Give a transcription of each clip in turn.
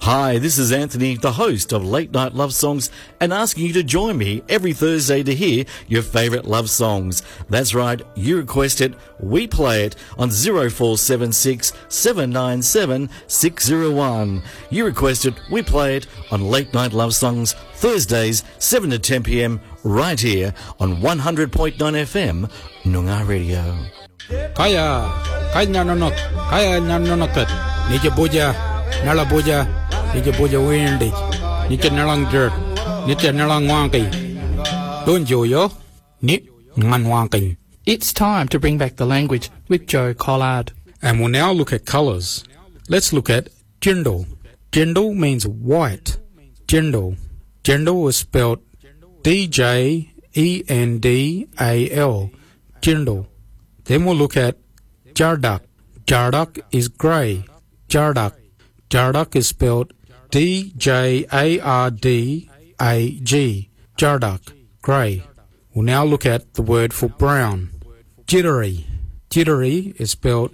Hi, this is Anthony, the host of Late Night Love Songs, and asking you to join me every Thursday to hear your favourite love songs. That's right, you request it, we play it on 0476 797 601. You request it, we play it on Late Night Love Songs, Thursdays 7 to 10 p.m, right here on 100.9 FM, Noongar Radio. Kaya nanonok, Nija Boja, Nala Boja, Nija Boja Windy, Nija Nalang Dirt, Nija Nalang Wanky. Don't yo, Nip Ngan Wanky. It's time to bring back the language with Joe Collard. And we'll now look at colours. Let's look at Jindal. Jindal means white. Jindal. Jindal is spelled D-J-E-N-D-A-L. Jindal. Then we'll look at Jardak. Jardak is grey. Jardak. Jardak is spelled D-J-A-R-D-A-G. Jardak. Grey. We'll now look at the word for brown. Jittery. Jittery is spelled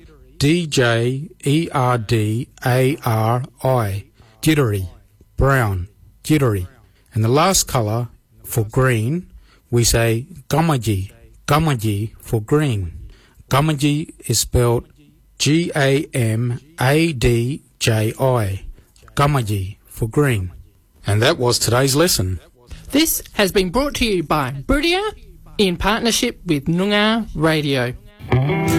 D-J-E-R-D-A-R-I. Jittery. Brown. Jittery. And the last colour for green, we say Gamaji. Gamaji for green. Gamaji is spelled G-A-M-A-D-J-I. Gamaji for green. And that was today's lesson. This has been brought to you by Buridia in partnership with Noongar Radio.